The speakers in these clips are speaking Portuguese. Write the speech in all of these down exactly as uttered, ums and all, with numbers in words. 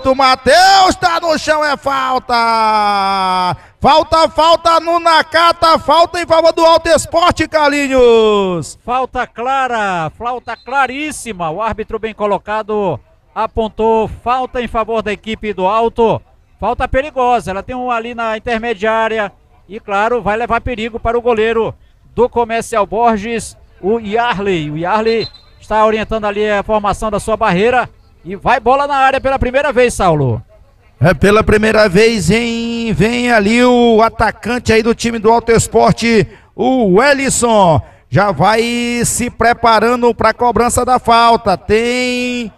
O Matheus tá no chão, é falta. Falta, falta no Nakata, falta em favor do Alto Esporte, Carlinhos. Falta clara, falta claríssima. O árbitro bem colocado apontou falta em favor da equipe do Alto. Falta perigosa, ela tem um ali na intermediária e, claro, vai levar perigo para o goleiro do Comercial Borges, o Yarley. O Yarley está orientando ali a formação da sua barreira e vai bola na área pela primeira vez, Saulo. É pela primeira vez, hein? Vem ali o atacante aí do time do Alto Esporte, o Wellison. Já vai se preparando para a cobrança da falta. Tem...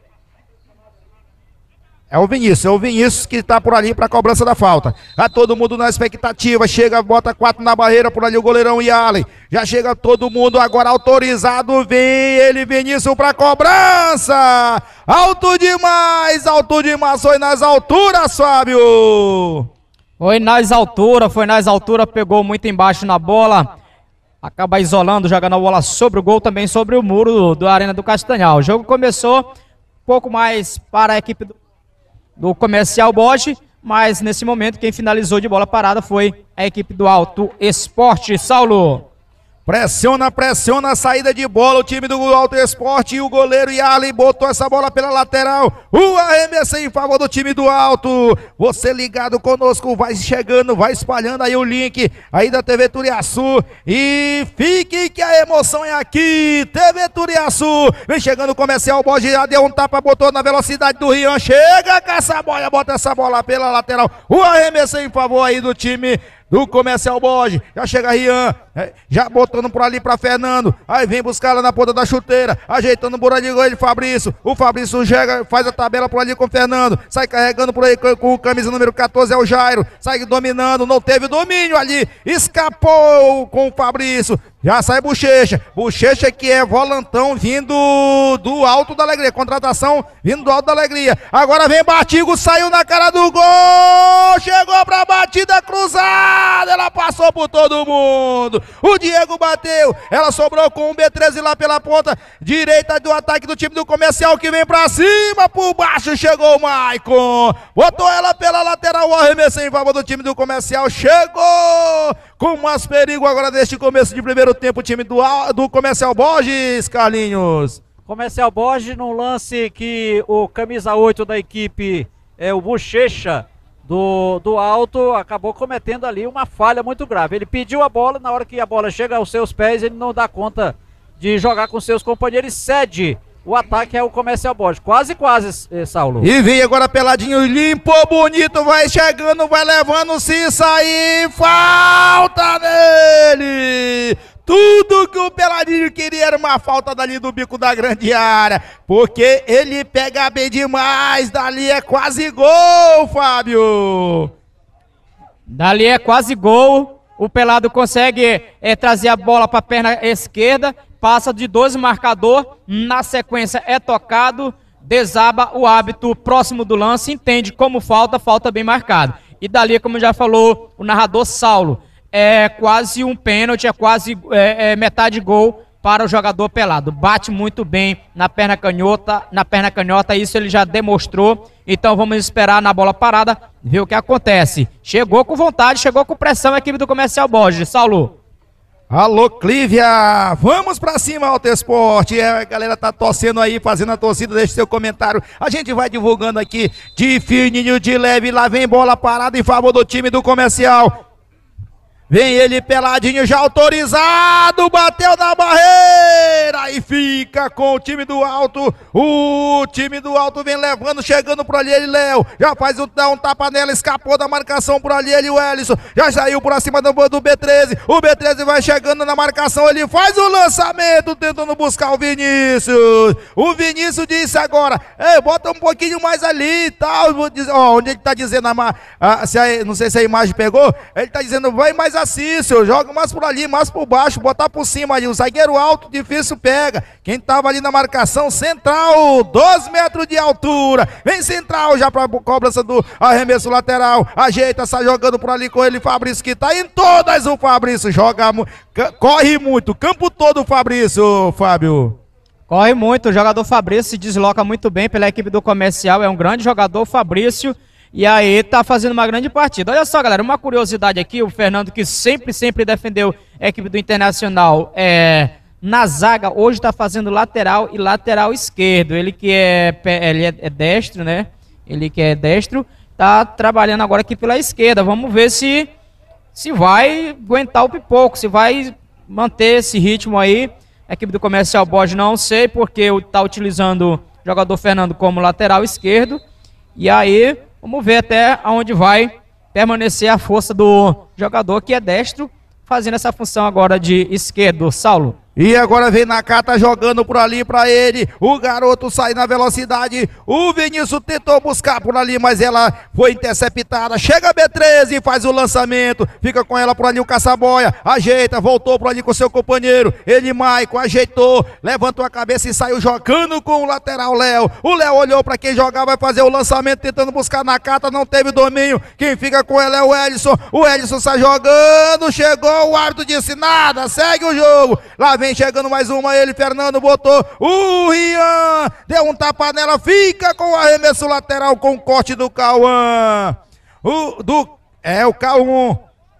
É o Vinícius, é o Vinícius que tá por ali pra cobrança da falta. Tá todo mundo na expectativa, chega, bota quatro na barreira, por ali o goleirão Yalen. Já chega todo mundo agora autorizado, vem ele, Vinícius, pra cobrança. Alto demais, alto demais, foi nas alturas, Fábio. Foi nas alturas, foi nas alturas, pegou muito embaixo na bola. Acaba isolando, jogando a bola sobre o gol, também sobre o muro do, do Arena do Castanhal. O jogo começou um pouco mais para a equipe do... do Comercial Borges, mas nesse momento quem finalizou de bola parada foi a equipe do Alto Esporte, Saulo. Pressiona, pressiona a saída de bola o time do Alto Esporte e o goleiro Yarley botou essa bola pela lateral. O arremesso em favor do time do Alto. Você ligado conosco, vai chegando, vai espalhando aí o link aí da T V Turiaçu. E fique que a emoção é aqui. T V Turiaçu. Vem chegando o Comercial Borges, já deu um tapa, botou na velocidade do Rian. Chega com essa bola, bota essa bola pela lateral. O arremesso em favor aí do time do Comercial Borges. Já chega Rian, já botando por ali pra Fernando, aí vem buscar lá na ponta da chuteira, ajeitando por ali ele Fabrício, o Fabrício chega, faz a tabela por ali com o Fernando, sai carregando por aí com, com o camisa número quatorze, é o Jairo, sai dominando, não teve domínio ali, escapou com o Fabrício, já sai Bochecha, Bochecha que é volantão vindo do Alto da Alegria, contratação vindo do Alto da Alegria, agora vem Batigo, saiu na cara do gol, chegou pra batida cruzada, ela passou por todo mundo, o Diego bateu, ela sobrou com o B treze lá pela ponta direita do ataque do time do Comercial, que vem pra cima, por baixo chegou o Maicon, botou ela pela lateral, o arremesso em favor do time do Comercial, chegou com mais perigo agora neste começo de primeiro tempo o time do, do Comercial Borges, Carlinhos. Comercial Borges num lance que o camisa oito da equipe, é o Bochecha, Do, do Alto, acabou cometendo ali uma falha muito grave. Ele pediu a bola, na hora que a bola chega aos seus pés, ele não dá conta de jogar com seus companheiros, cede o ataque ao Comercial Borges. Quase, quase, eh, Saulo. E vem agora peladinho, limpou bonito, vai chegando, vai levando, se sair, falta dele! Tudo que o Peladinho queria era uma falta dali do bico da grande área, porque ele pega bem demais, dali é quase gol, Fábio. Dali é quase gol, o Pelado consegue é, trazer a bola para a perna esquerda, passa de dois marcador, na sequência é tocado, desaba o árbitro próximo do lance, entende como falta, falta bem marcado. E dali, como já falou o narrador Saulo, é quase um pênalti, é quase é, é metade gol para o jogador Pelado. Bate muito bem na perna canhota, na perna canhota, isso ele já demonstrou. Então vamos esperar na bola parada, ver o que acontece. Chegou com vontade, chegou com pressão a equipe do Comercial Borges. Saulo. Alô, Clívia, vamos pra cima, Alto Esporte. É, a galera tá torcendo aí, fazendo a torcida, deixe seu comentário. A gente vai divulgando aqui de fininho, de leve. Lá vem bola parada em favor do time do Comercial. Vem ele peladinho, já autorizado, bateu na barreira e fica com o time do Alto. O time do Alto vem levando, chegando por ali ele, Léo. Já faz um, dá um tapa nela, escapou da marcação por ali ele, o Ellison. Já saiu por acima do, do B treze. O B treze vai chegando na marcação, ele faz o lançamento, tentando buscar o Vinícius. O Vinícius disse agora, ei, bota um pouquinho mais ali e tal. Ó, onde ele tá dizendo, a, a, se a, não sei se a imagem pegou, ele tá dizendo, vai mais assim, senhor, joga mais por ali, mais por baixo, botar por cima ali, o zagueiro alto, difícil pega, quem tava ali na marcação, central, dois metros de altura, vem central já pra cobrança do arremesso lateral, ajeita, sai jogando por ali com ele, Fabrício, que tá em todas, o Fabrício joga, corre muito, campo todo o Fabrício, Fábio. Corre muito, o jogador Fabrício se desloca muito bem pela equipe do Comercial, é um grande jogador, Fabrício, e aí tá fazendo uma grande partida. Olha só, galera, uma curiosidade aqui, o Fernando, que sempre, sempre defendeu a equipe do Internacional, é, na zaga, hoje tá fazendo lateral e lateral esquerdo, ele que é, ele é, é destro, né, ele que é destro, tá trabalhando agora aqui pela esquerda, vamos ver se, se vai aguentar o pipoco, se vai manter esse ritmo aí. A equipe do Comercial Borges não sei, porque está utilizando o jogador Fernando como lateral esquerdo. E aí, vamos ver até onde vai permanecer a força do jogador que é destro, fazendo essa função agora de esquerdo. Saulo. E agora vem Nakata jogando por ali pra ele, o garoto sai na velocidade, o Vinícius tentou buscar por ali, mas ela foi interceptada, chega a B treze e faz o lançamento, fica com ela por ali o Caçaboia, ajeita, voltou por ali com seu companheiro, ele Maico, ajeitou, levantou a cabeça e saiu jogando com o lateral Léo, o Léo olhou pra quem jogar, vai fazer o lançamento, tentando buscar Nakata, não teve domínio, quem fica com ela é o Edson, o Edson sai jogando, chegou, o árbitro disse nada, segue o jogo, lá vem chegando mais uma, ele, Fernando, botou o Rian, deu um tapa nela, fica com o arremesso lateral com o corte do Cauã. O, do, é o Cauã.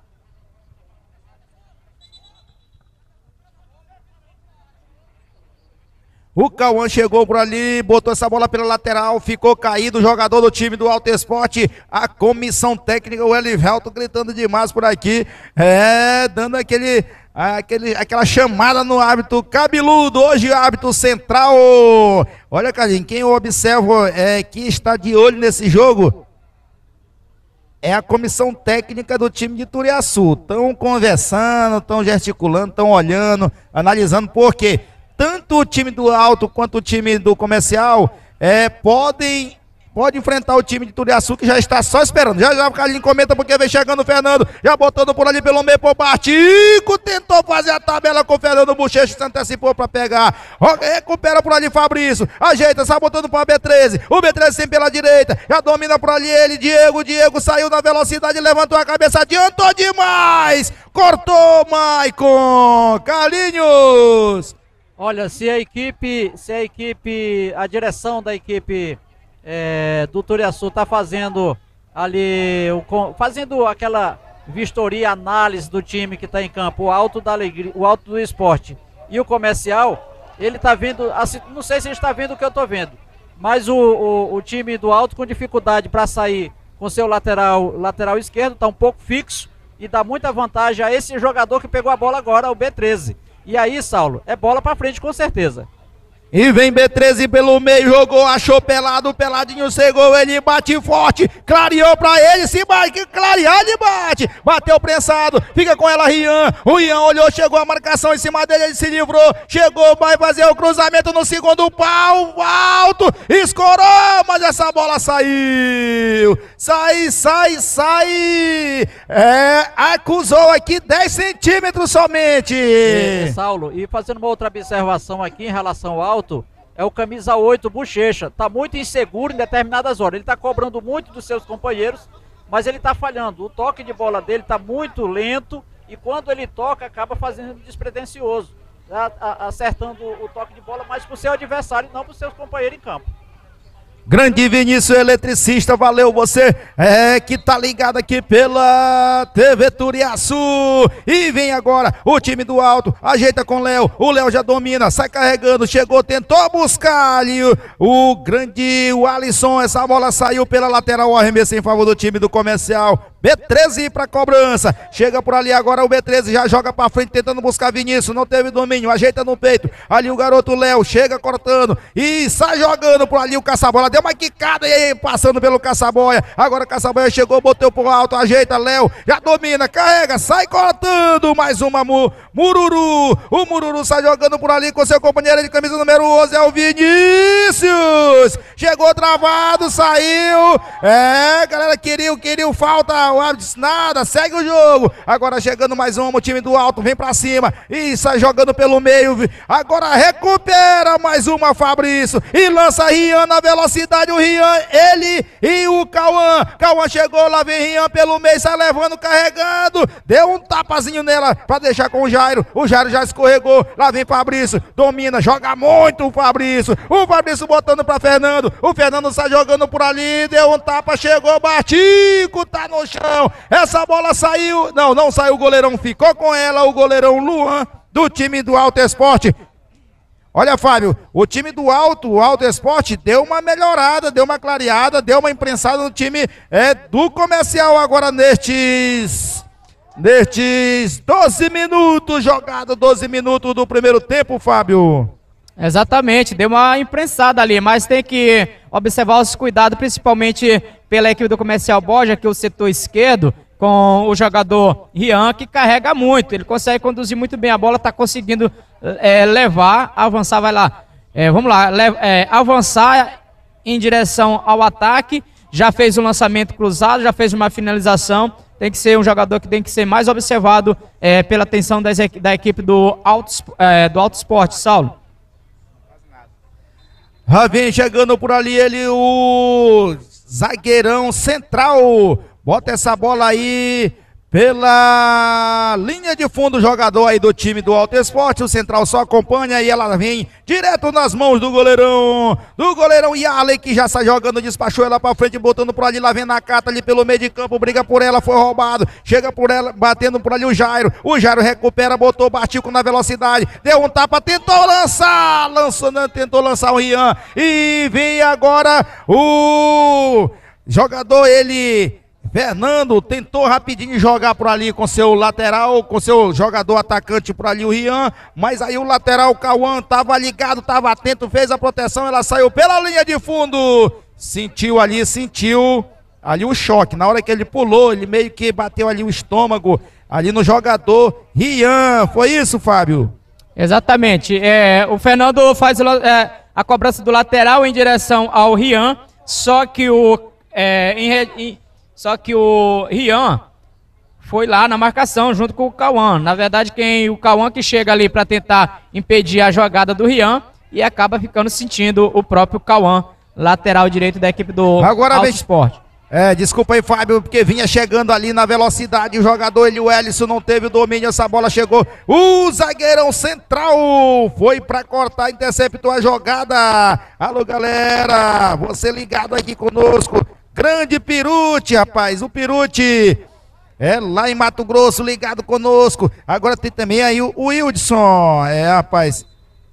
O Cauã chegou por ali, botou essa bola pela lateral, ficou caído o jogador do time do Alto Esporte, a comissão técnica, o Elivelto gritando demais por aqui, é, dando aquele... Aquele, aquela chamada no árbitro cabeludo, hoje árbitro central. Olha, Carlinhos, quem eu observo é, que está de olho nesse jogo é a comissão técnica do time de Turiaçu. Estão conversando, estão gesticulando, estão olhando, analisando, porque tanto o time do Alto quanto o time do Comercial é, podem... Pode enfrentar o time de Turiaçu que já está só esperando. Já já o Carlinhos comenta porque vem chegando o Fernando. Já botando por ali pelo meio por Bartico. Tentou fazer a tabela com o Fernando Bochecha. Se antecipou para pegar. Recupera por ali Fabrício. Ajeita, sai botando para o B treze. O B treze sempre pela direita. Já domina por ali ele. Diego. Diego saiu na velocidade. Levantou a cabeça. Adiantou demais. Cortou Maicon. Carlinhos. Olha, se a equipe, se a equipe, a direção da equipe... É, do Turiaçu está fazendo ali, o, fazendo aquela vistoria, análise do time que está em campo, o Alto da Alegria, o Alto do Esporte e o Comercial, ele está vendo, assim, não sei se ele está vendo o que eu estou vendo, mas o, o, o time do Alto com dificuldade para sair com seu lateral, lateral esquerdo, está um pouco fixo e dá muita vantagem a esse jogador que pegou a bola agora, o B treze. E aí, Saulo, é bola para frente com certeza. E vem B treze pelo meio, jogou, achou pelado, peladinho, chegou, ele bate forte, clareou pra ele, se bate, clarear, ele bate, bateu prensado, fica com ela Rian, o Rian olhou, chegou a marcação em cima dele, ele se livrou, chegou, vai fazer o cruzamento no segundo pau, alto, escorou, mas essa bola saiu, sai, sai, sai, é, acusou aqui dez centímetros somente. É, Saulo, e fazendo uma outra observação aqui em relação ao Alto, é o camisa oito, Bochecha, tá muito inseguro em determinadas horas, ele tá cobrando muito dos seus companheiros, mas ele tá falhando, o toque de bola dele tá muito lento e quando ele toca acaba fazendo despretensioso, a, a, acertando o toque de bola mais pro seu adversário e não pro seus companheiros em campo. Grande Vinícius Eletricista, valeu você é, que tá ligado aqui pela T V Turiaçu. E vem agora o time do Alto, ajeita com o Léo, o Léo já domina, sai carregando, chegou, tentou buscar ali o, o grande o Alisson, essa bola saiu pela lateral, o arremesso em favor do time do Comercial. B treze para cobrança, chega por ali agora o B treze, já joga para frente tentando buscar Vinícius, não teve domínio, ajeita no peito, ali o garoto Léo, chega cortando e sai jogando por ali o Caçabola, deu uma quicada e aí passando pelo Caçaboia, agora o Caçaboia chegou, botou pro alto, ajeita Léo, já domina, carrega, sai cortando, mais uma mu, Mururu, o Mururu sai jogando por ali com seu companheiro de camisa número onze, é o Vinícius, chegou travado, saiu, é galera, queriam, queriam falta, nada, o árbitro disse nada, segue o jogo. Agora chegando mais um, o time do Alto vem pra cima e sai jogando pelo meio. Agora recupera mais uma, Fabrício, e lança Rian na velocidade. O Rian, ele e o Cauã. Cauã chegou, lá vem Rian pelo meio, sai levando, carregando. Deu um tapazinho nela pra deixar com o Jairo. O Jairo já escorregou, lá vem Fabrício, domina, joga muito o Fabrício. O Fabrício botando pra Fernando. O Fernando sai jogando por ali, deu um tapa, chegou, Batico tá no chão. Essa bola saiu, não, não saiu, o goleirão ficou com ela, o goleirão Luan do time do Alto Esporte. Olha, Fábio, o time do Alto, o Alto Esporte, deu uma melhorada, deu uma clareada, deu uma imprensada no time é, do Comercial agora nestes, nestes doze minutos, jogado doze minutos do primeiro tempo, Fábio. Exatamente, deu uma imprensada ali, mas tem que observar os cuidados, principalmente pela equipe do Comercial Borja, que é o setor esquerdo, com o jogador Rian, que carrega muito, ele consegue conduzir muito bem a bola, está conseguindo é, levar, avançar, vai lá, é, vamos lá, le, é, avançar em direção ao ataque, já fez um lançamento cruzado, já fez uma finalização, tem que ser um jogador que tem que ser mais observado é, pela atenção das, da equipe do Alto, é, do Alto Esporte, Saulo. Já vem chegando por ali ele, o zagueirão central. Bota essa bola aí pela linha de fundo, o jogador aí do time do Alto Esporte. O central só acompanha e ela vem direto nas mãos do goleirão. Do goleirão Yarley, que já sai jogando, despachou ela pra frente, botando por ali, lá vem na cata ali pelo meio de campo, briga por ela, foi roubado. Chega por ela, batendo por ali o Jairo. O Jairo recupera, botou, Batico na velocidade, deu um tapa, tentou lançar, lançou, não, tentou lançar o Rian. E vem agora o jogador, ele... Fernando tentou rapidinho jogar por ali com seu lateral, com seu jogador atacante por ali, o Rian, mas aí o lateral Cauã tava ligado, tava atento, fez a proteção, ela saiu pela linha de fundo, sentiu ali, sentiu ali o choque, na hora que ele pulou, ele meio que bateu ali o estômago, ali no jogador Rian, foi isso, Fábio? Exatamente, é, o Fernando faz é, a cobrança do lateral em direção ao Rian, só que o... É, em, em, Só que o Rian foi lá na marcação junto com o Cauã. Na verdade, quem o Cauã que chega ali para tentar impedir a jogada do Rian e acaba ficando sentindo o próprio Cauã, lateral direito da equipe do Agora Alto vem... Esporte. É, desculpa aí, Fábio, porque vinha chegando ali na velocidade, o jogador, ele, o Ellison, não teve o domínio, essa bola chegou, o zagueirão central foi pra cortar, interceptou a jogada. Alô, galera, você ligado aqui conosco, grande Pirute, rapaz, o Pirute é lá em Mato Grosso, ligado conosco. Agora tem também aí o, o Wildson, é, rapaz.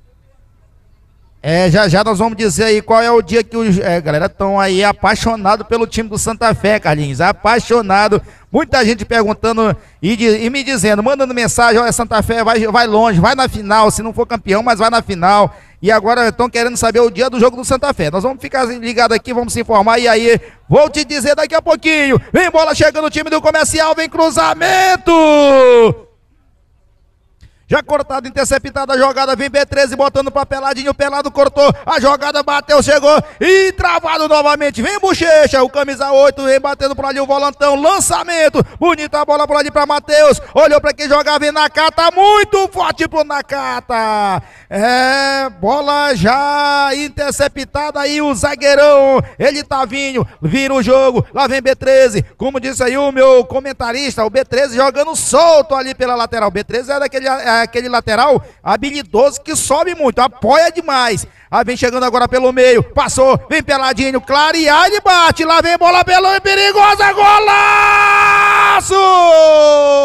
É, já já nós vamos dizer aí qual é o dia que os é, galera estão aí apaixonados pelo time do Santa Fé, Carlinhos, apaixonado. Muita gente perguntando e, de, e me dizendo, mandando mensagem, olha, Santa Fé vai, vai longe, vai na final, se não for campeão, mas vai na final. E agora estão querendo saber o dia do jogo do Santa Fé. Nós vamos ficar ligados aqui, vamos se informar, e aí vou te dizer daqui a pouquinho. Vem bola chegando, o time do Comercial, vem cruzamento! Já cortado, interceptada a jogada, vem B treze botando pra Peladinho, o Pelado cortou, a jogada bateu, chegou e travado novamente, vem Bochecha, o camisa oito, vem batendo por ali o volantão, lançamento, bonita a bola por ali pra Matheus, olhou pra quem jogar, vem Nakata, muito forte pro Nakata, é, bola já interceptada aí, o zagueirão, ele tá vindo, vira o jogo, lá vem B treze, como disse aí o meu comentarista, o B treze jogando solto ali pela lateral, B treze é daquele... É aquele lateral habilidoso que sobe muito, apoia demais. Aí vem chegando agora pelo meio, passou, vem Peladinho, clarear, ele bate, lá vem bola pelo perigosa, golaço!